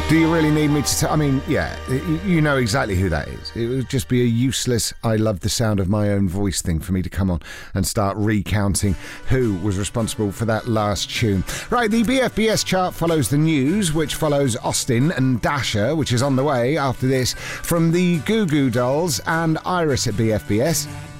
Do you really need me to I mean, yeah, you know exactly who that is. It would just be a useless I love the sound of my own voice thing for me to come on and start recounting who was responsible for that last tune. Right, the BFBS chart follows the news, which follows Austin and Dasher, which is on the way after this, from the Goo Goo Dolls and Iris at BFBS.